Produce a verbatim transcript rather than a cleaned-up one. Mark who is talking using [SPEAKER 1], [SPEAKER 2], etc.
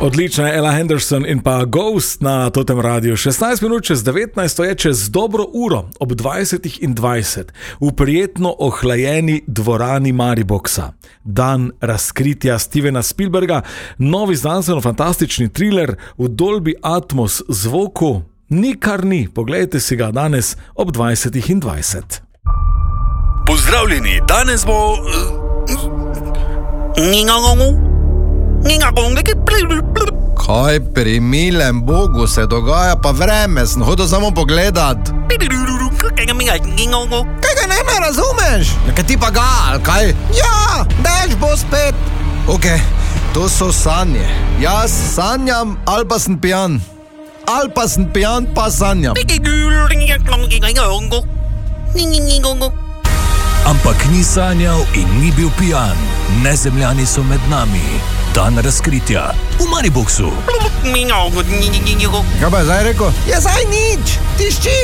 [SPEAKER 1] Odlična je Ella Henderson in pa Ghost na Totem Radiu. šestnajst minut čez devetnajst, to je čez dobro uro, ob dvajsetih in dvajset, v prijetno ohlajeni dvorani Mariboxa. Dan razkritja Stevena Spielberga, novi znanstveno-fantastični thriller v Dolby Atmos zvoku. Ni kar ni, poglejte si ga danes ob dvajsetih in dvajset.
[SPEAKER 2] Pozdravljeni, danes bo...
[SPEAKER 3] Kaj pri milem Bogu se dogaja, pa vreme sem hodil samo pogledat. Kaj ga ne me razumeš? Kaj ti pa ga, ali kaj? Ja, dež bo spet. Ok, to so sanje. Jaz sanjam, ali pa sem pijan. Ali pa sem pijan, pa sanjam.
[SPEAKER 2] Ampak ni sanjal in ni bil pijan. Nezemljani so med nami. Dan razkritja v Mariboxu.
[SPEAKER 3] Kaj pa je zdaj rekel? Je zdaj nič, tišči.